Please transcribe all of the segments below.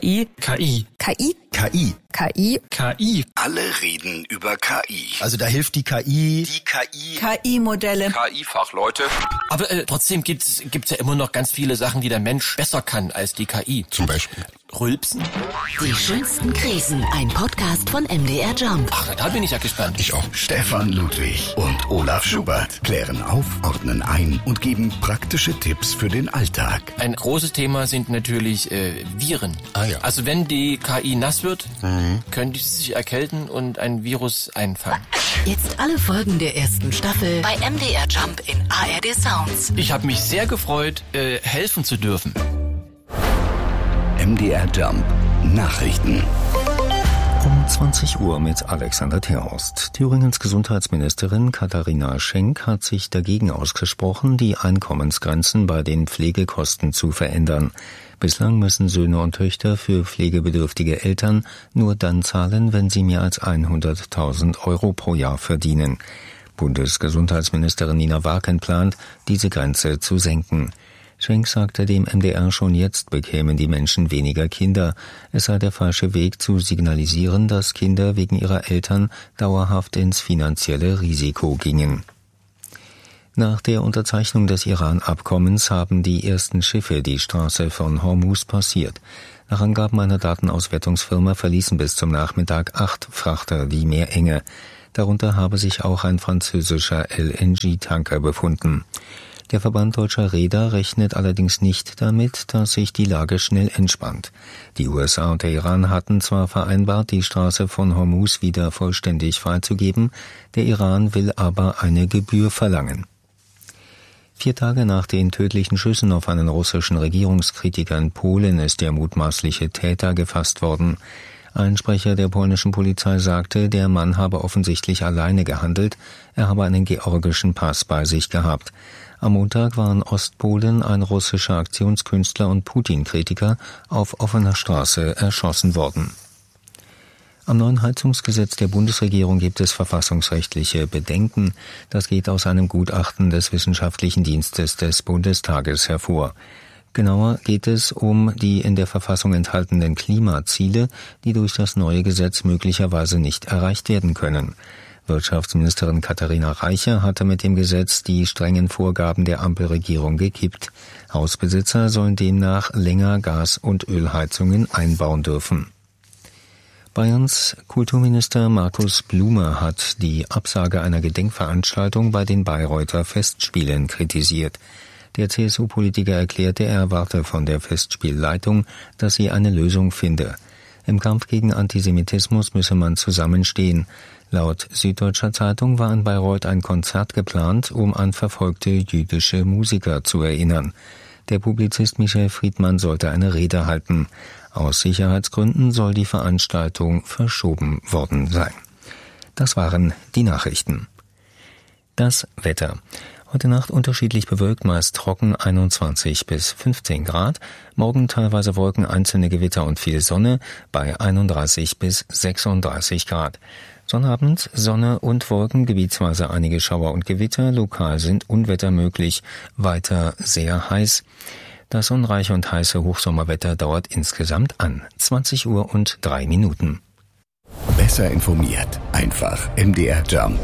KI. KI. KI. KI. KI. KI. Alle reden über KI. Also da hilft die KI. Die KI. KI-Modelle. KI-Fachleute. Aber trotzdem gibt's ja immer noch ganz viele Sachen, die der Mensch besser kann als die KI. Zum Beispiel Rülpsen? Die schönsten Krisen. Ein Podcast von MDR Jump. Ach, da bin ich ja gespannt. Ich auch. Stefan Ludwig und Olaf Schubert klären auf, ordnen ein und geben praktische Tipps für den Alltag. Ein großes Thema sind natürlich Viren. Ah ja. Also wenn die KI nass wird, könnte sie sich erkälten und ein Virus einfangen. Jetzt alle Folgen der ersten Staffel bei MDR Jump in ARD Sounds. Ich habe mich sehr gefreut, helfen zu dürfen. MDR Jump Nachrichten. Um 20 Uhr mit Alexander Terhorst. Thüringens Gesundheitsministerin Katharina Schenk hat sich dagegen ausgesprochen, die Einkommensgrenzen bei den Pflegekosten zu verändern. Bislang müssen Söhne und Töchter für pflegebedürftige Eltern nur dann zahlen, wenn sie mehr als 100.000 Euro pro Jahr verdienen. Bundesgesundheitsministerin Nina Waken plant, diese Grenze zu senken. Schenk sagte dem MDR, schon jetzt bekämen die Menschen weniger Kinder. Es sei der falsche Weg zu signalisieren, dass Kinder wegen ihrer Eltern dauerhaft ins finanzielle Risiko gingen. Nach der Unterzeichnung des Iran-Abkommens haben die ersten Schiffe die Straße von Hormuz passiert. Nach Angaben einer Datenauswertungsfirma verließen bis zum Nachmittag 8 Frachter die Meerenge. Darunter habe sich auch ein französischer LNG-Tanker befunden. Der Verband deutscher Reeder rechnet allerdings nicht damit, dass sich die Lage schnell entspannt. Die USA und der Iran hatten zwar vereinbart, die Straße von Hormuz wieder vollständig freizugeben, der Iran will aber eine Gebühr verlangen. 4 Tage nach den tödlichen Schüssen auf einen russischen Regierungskritiker in Polen ist der mutmaßliche Täter gefasst worden. Ein Sprecher der polnischen Polizei sagte, der Mann habe offensichtlich alleine gehandelt, er habe einen georgischen Pass bei sich gehabt. Am Montag war in Ostpolen ein russischer Aktionskünstler und Putin-Kritiker auf offener Straße erschossen worden. Am neuen Heizungsgesetz der Bundesregierung gibt es verfassungsrechtliche Bedenken. Das geht aus einem Gutachten des Wissenschaftlichen Dienstes des Bundestages hervor. Genauer geht es um die in der Verfassung enthaltenen Klimaziele, die durch das neue Gesetz möglicherweise nicht erreicht werden können. Wirtschaftsministerin Katharina Reiche hatte mit dem Gesetz die strengen Vorgaben der Ampelregierung gekippt. Hausbesitzer sollen demnach länger Gas- und Ölheizungen einbauen dürfen. Bayerns Kulturminister Markus Blume hat die Absage einer Gedenkveranstaltung bei den Bayreuther Festspielen kritisiert. Der CSU-Politiker erklärte, er erwarte von der Festspielleitung, dass sie eine Lösung finde. Im Kampf gegen Antisemitismus müsse man zusammenstehen. Laut Süddeutscher Zeitung war in Bayreuth ein Konzert geplant, um an verfolgte jüdische Musiker zu erinnern. Der Publizist Michael Friedmann sollte eine Rede halten. Aus Sicherheitsgründen soll die Veranstaltung verschoben worden sein. Das waren die Nachrichten. Das Wetter. Heute Nacht unterschiedlich bewölkt, meist trocken, 21 bis 15 Grad. Morgen teilweise Wolken, einzelne Gewitter und viel Sonne bei 31 bis 36 Grad. Sonnabend, Sonne und Wolken, gebietsweise einige Schauer und Gewitter, lokal sind Unwetter möglich, weiter sehr heiß. Das sonnenreiche und heiße Hochsommerwetter dauert insgesamt an. 20 Uhr und 3 Minuten. Besser informiert. Einfach MDR Jump.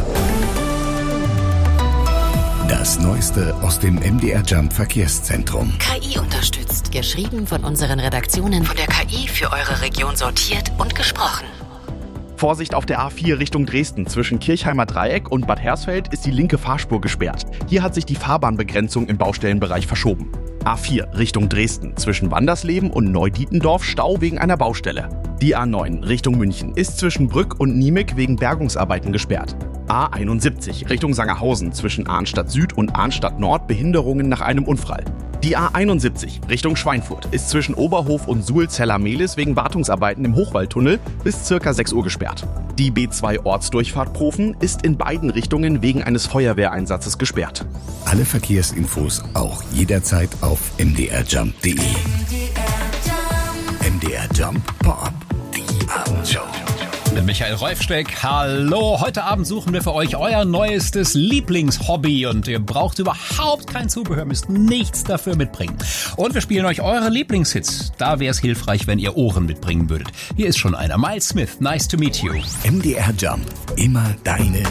Das Neueste aus dem MDR Jump Verkehrszentrum. KI unterstützt. Geschrieben von unseren Redaktionen. Von der KI für eure Region sortiert und gesprochen. Vorsicht auf der A4 Richtung Dresden. Zwischen Kirchheimer Dreieck und Bad Hersfeld ist die linke Fahrspur gesperrt. Hier hat sich die Fahrbahnbegrenzung im Baustellenbereich verschoben. A4 Richtung Dresden. Zwischen Wandersleben und Neudietendorf Stau wegen einer Baustelle. Die A9 Richtung München ist zwischen Brück und Niemeg wegen Bergungsarbeiten gesperrt. A71 Richtung Sangerhausen. Zwischen Arnstadt Süd und Arnstadt Nord Behinderungen nach einem Unfall. Die A71 Richtung Schweinfurt ist zwischen Oberhof und Suhl-Zeller-Mehlis wegen Wartungsarbeiten im Hochwaldtunnel bis ca. 6 Uhr gesperrt. Die B2 Ortsdurchfahrt Profen ist in beiden Richtungen wegen eines Feuerwehreinsatzes gesperrt. Alle Verkehrsinfos auch jederzeit auf mdrjump.de. MDR Jump Pop, die Abendshow. Mit Michael Reufsteck. Hallo, heute Abend suchen wir für euch euer neuestes Lieblingshobby und ihr braucht überhaupt kein Zubehör, müsst nichts dafür mitbringen. Und wir spielen euch eure Lieblingshits. Da wäre es hilfreich, wenn ihr Ohren mitbringen würdet. Hier ist schon einer. Miles Smith, nice to meet you. MDR Jump, immer deine